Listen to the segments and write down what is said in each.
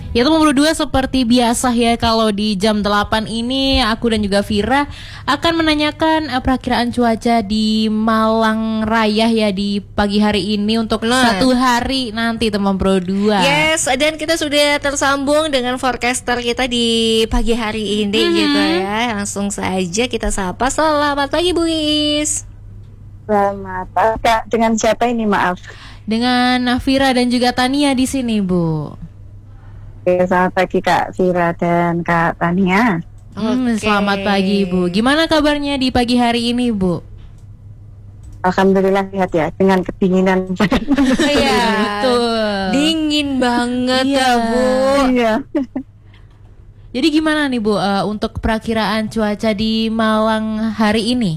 Ya teman berdua, seperti biasa ya, kalau di jam 8 ini aku dan juga Vira akan menanyakan perakiraan cuaca di Malang Raya ya di pagi hari ini untuk satu hari nanti teman berdua. Yes, dan kita sudah tersambung dengan forecaster kita di pagi hari ini gitu ya. Langsung saja kita sapa. Selamat pagi Bu Is. Selamat pagi Kak. Dengan siapa ini, maaf? Dengan Vira dan juga Tania di sini, Bu. Oke, selamat pagi Kak Vira dan Kak Tania. Selamat pagi, Bu. Gimana kabarnya di pagi hari ini, Bu? Alhamdulillah lihat ya, dengan kedinginan. Iya, betul. Dingin banget ya, Bu. Iya. Jadi gimana nih, Bu, untuk perakiraan cuaca di Malang hari ini?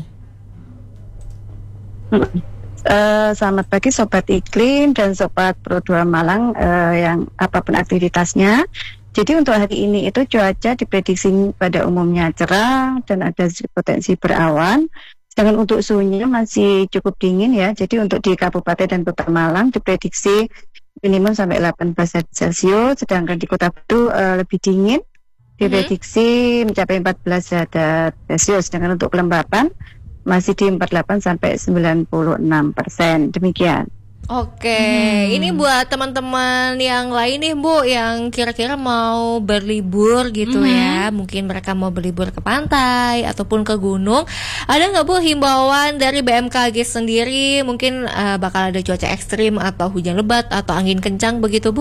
Selamat pagi Sobat Iklim dan Sobat Pro2 Malang yang apapun aktivitasnya. Jadi untuk hari ini itu cuaca diprediksi pada umumnya cerah dan ada potensi berawan. Sedangkan untuk suhunya masih cukup dingin ya. Jadi untuk di Kabupaten dan Kota Malang diprediksi minimum sampai 18 derajat Celcius. Sedangkan di Kota Batu lebih dingin, diprediksi mencapai 14 derajat Celcius. Sedangkan untuk kelembapan masih di 48 sampai 96%. Demikian. Oke, ini buat teman-teman yang lain nih Bu, yang kira-kira mau berlibur gitu ya. Mungkin mereka mau berlibur ke pantai ataupun ke gunung. Ada nggak Bu himbauan dari BMKG sendiri? Mungkin bakal ada cuaca ekstrim atau hujan lebat atau angin kencang begitu Bu?